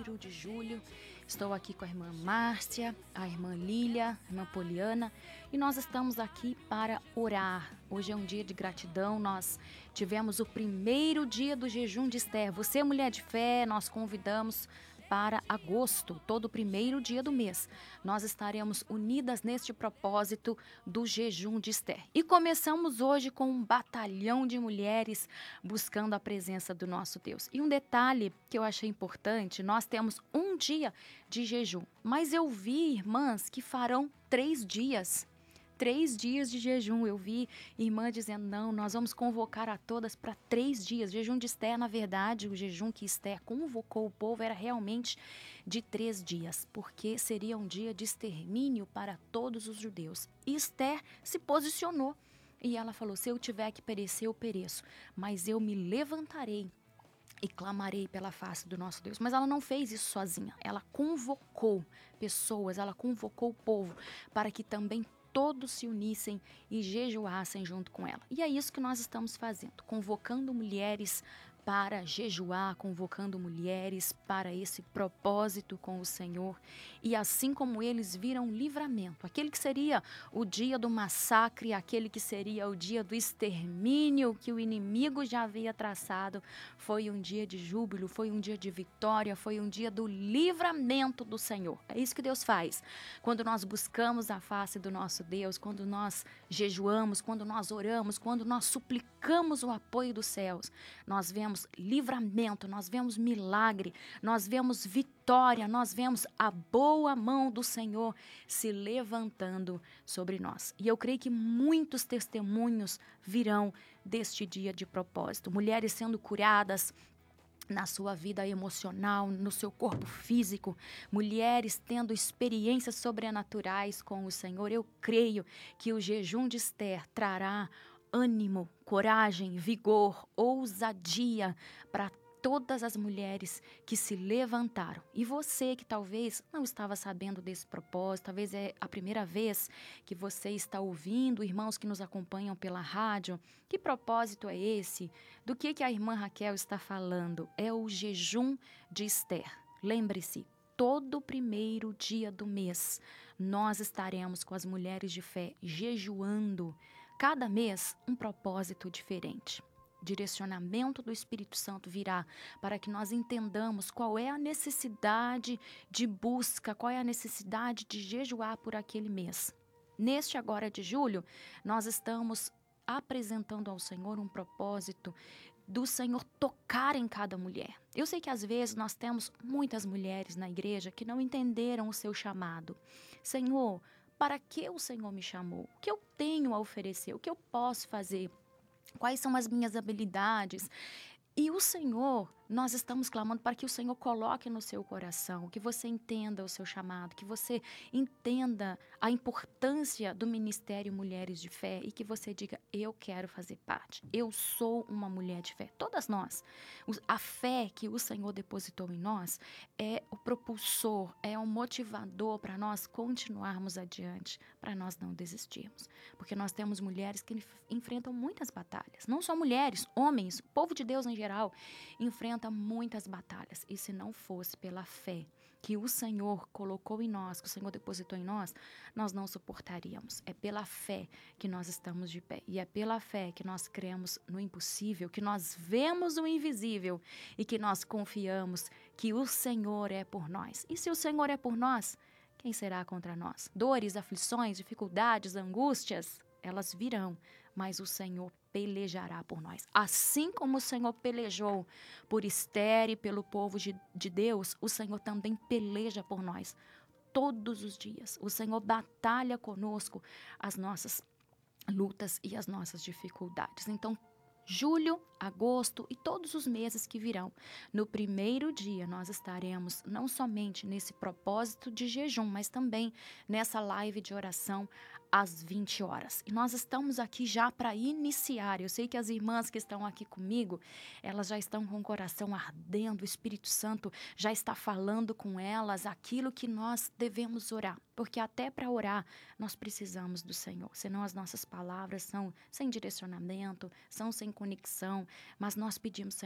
1º de julho. Estou aqui com a irmã Márcia, a irmã Lília, a irmã Poliana, e nós estamos aqui para orar. Hoje é um dia de gratidão, nós tivemos o primeiro dia do jejum de Esther. Você, mulher de fé, nós convidamos para agosto, todo o primeiro dia do mês. Nós estaremos unidas neste propósito do jejum de Esther. E começamos hoje com um batalhão de mulheres buscando a presença do nosso Deus. E um detalhe que eu achei importante, nós temos um dia de jejum, mas eu vi irmãs que farão 3 dias. 3 dias de jejum. Eu vi irmã dizendo, não, nós vamos convocar a todas para 3 dias. Jejum de Esther, na verdade, o jejum que Esther convocou o povo era realmente de 3 dias, porque seria um dia de extermínio para todos os judeus. E Esther se posicionou e ela falou, se eu tiver que perecer, eu pereço, mas eu me levantarei e clamarei pela face do nosso Deus. Mas ela não fez isso sozinha. Ela convocou pessoas, ela convocou o povo para que também todos se unissem e jejuassem junto com ela. E é isso que nós estamos fazendo, convocando mulheres para jejuar, convocando mulheres para esse propósito com o Senhor. E assim como eles viram livramento, aquele que seria o dia do massacre, aquele que seria o dia do extermínio que o inimigo já havia traçado, foi um dia de júbilo, foi um dia de vitória, foi um dia do livramento do Senhor. É isso que Deus faz. Quando nós buscamos a face do nosso Deus, quando nós jejuamos, quando nós oramos, quando nós suplicamos o apoio dos céus, nós vemos livramento, nós vemos milagre, nós vemos vitória, nós vemos a boa mão do Senhor se levantando sobre nós. E eu creio que muitos testemunhos virão deste dia de propósito. Mulheres sendo curadas na sua vida emocional, no seu corpo físico, mulheres tendo experiências sobrenaturais com o Senhor. Eu creio que o jejum de Esther trará ânimo, coragem, vigor, ousadia para todas as mulheres que se levantaram. E você que talvez não estava sabendo desse propósito, talvez é a primeira vez que você está ouvindo, irmãos que nos acompanham pela rádio, que propósito é esse? Do que a irmã Raquel está falando? É o jejum de Esther. Lembre-se, todo primeiro dia do mês, nós estaremos com as mulheres de fé jejuando. Cada mês, um propósito diferente. Direcionamento do Espírito Santo virá para que nós entendamos qual é a necessidade de busca, qual é a necessidade de jejuar por aquele mês. Neste agora de julho, nós estamos apresentando ao Senhor um propósito do Senhor tocar em cada mulher. Eu sei que às vezes nós temos muitas mulheres na igreja que não entenderam o seu chamado. Senhor, para que o Senhor me chamou? O que eu tenho a oferecer? O que eu posso fazer? Quais são as minhas habilidades? E o Senhor, nós estamos clamando para que o Senhor coloque no seu coração, que você entenda o seu chamado, que você entenda a importância do Ministério Mulheres de Fé e que você diga, eu quero fazer parte, eu sou uma mulher de fé. Todas nós, a fé que o Senhor depositou em nós é o propulsor, é o motivador para nós continuarmos adiante, para nós não desistirmos. Porque nós temos mulheres que enfrentam muitas batalhas, não só mulheres, homens, o povo de Deus em geral, enfrenta muitas batalhas. E se não fosse pela fé que o Senhor colocou em nós, que o Senhor depositou em nós, nós não suportaríamos. É pela fé que nós estamos de pé. E é pela fé que nós cremos no impossível, que nós vemos o invisível e que nós confiamos que o Senhor é por nós. E se o Senhor é por nós, quem será contra nós? Dores, aflições, dificuldades, angústias, elas virão, mas o Senhor pelejará por nós. Assim como o Senhor pelejou por Esther e pelo povo de Deus, o Senhor também peleja por nós todos os dias. O Senhor batalha conosco as nossas lutas e as nossas dificuldades. Então, julho, agosto e todos os meses que virão. No primeiro dia, nós estaremos não somente nesse propósito de jejum, mas também nessa live de oração às 20 horas. E nós estamos aqui já para iniciar. Eu sei que as irmãs que estão aqui comigo, elas já estão com o coração ardendo, o Espírito Santo já está falando com elas aquilo que nós devemos orar. Porque até para orar, nós precisamos do Senhor. Senão as nossas palavras são sem direcionamento, são sem conexão, mas nós pedimos, Senhor,